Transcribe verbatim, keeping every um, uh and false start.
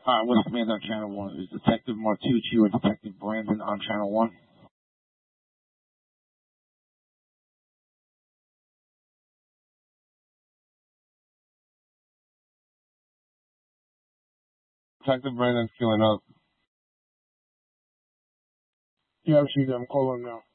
Hi, what's command on channel one? Is Detective Martucci or Detective Brandon on channel one? Detective Brandon's queuing up. Yeah, I've seen them. Call him now.